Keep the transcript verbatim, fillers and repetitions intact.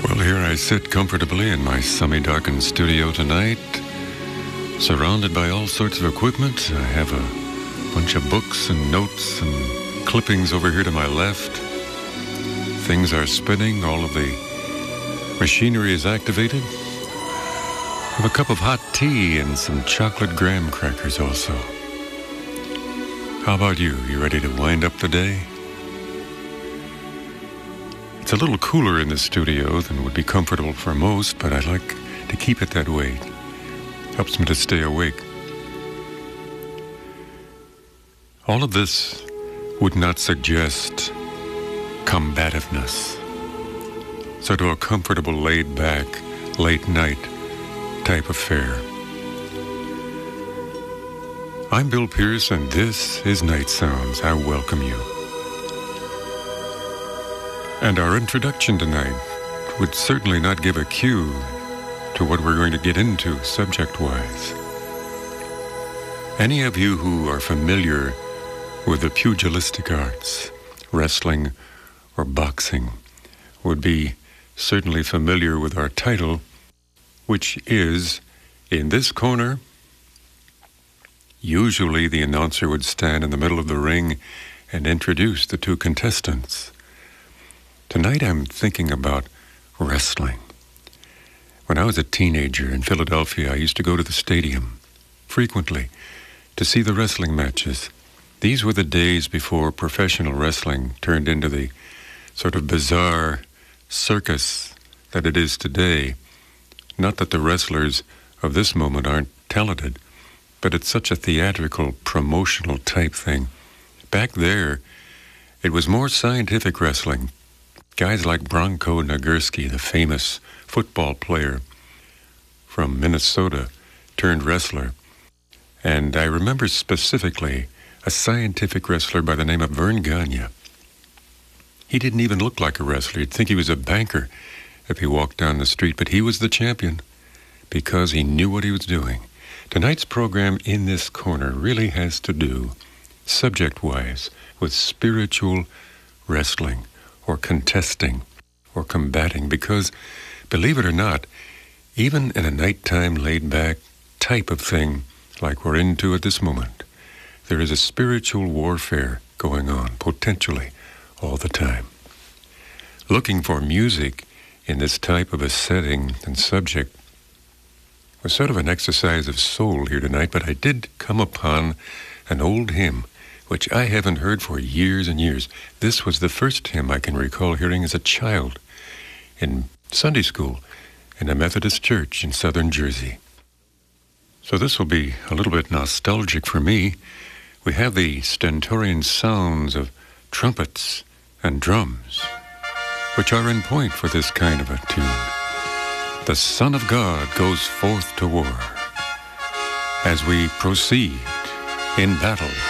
Well, here I sit comfortably in my semi-darkened studio tonight, surrounded by all sorts of equipment. I have a bunch of books and notes and clippings over here to my left. Things are spinning. All of the machinery is activated. I have a cup of hot tea and some chocolate graham crackers also. How about you? You ready to wind up the day? It's a little cooler in the studio than would be comfortable for most, but I like to keep it that way. It helps me to stay awake. All of this would not suggest combativeness. Sort of a comfortable, laid-back, late-night type affair. I'm Bill Pierce, and this is Night Sounds. I welcome you. And our introduction tonight would certainly not give a cue to what we're going to get into subject-wise. Any of you who are familiar with the pugilistic arts, wrestling or boxing, would be certainly familiar with our title, which is, in this corner, usually the announcer would stand in the middle of the ring and introduce the two contestants. Tonight I'm thinking about wrestling. When I was a teenager in Philadelphia, I used to go to the stadium frequently to see the wrestling matches. These were the days before professional wrestling turned into the sort of bizarre circus that it is today. Not that the wrestlers of this moment aren't talented, but it's such a theatrical, promotional type thing. Back there, it was more scientific wrestling. Guys like Bronco Nagurski, the famous football player from Minnesota, turned wrestler. And I remember specifically a scientific wrestler by the name of Vern Gagne. He didn't even look like a wrestler. You'd think he was a banker if he walked down the street, but he was the champion because he knew what he was doing. Tonight's program in this corner really has to do, subject-wise, with spiritual wrestling, or contesting, or combating, because, believe it or not, even in a nighttime laid-back type of thing like we're into at this moment, there is a spiritual warfare going on, potentially, all the time. Looking for music in this type of a setting and subject was sort of an exercise of soul here tonight, but I did come upon an old hymn which I haven't heard for years and years. This was the first hymn I can recall hearing as a child in Sunday school in a Methodist church in southern Jersey. So this will be a little bit nostalgic for me. We have the stentorian sounds of trumpets and drums, which are in point for this kind of a tune. The Son of God goes forth to war as we proceed in battle.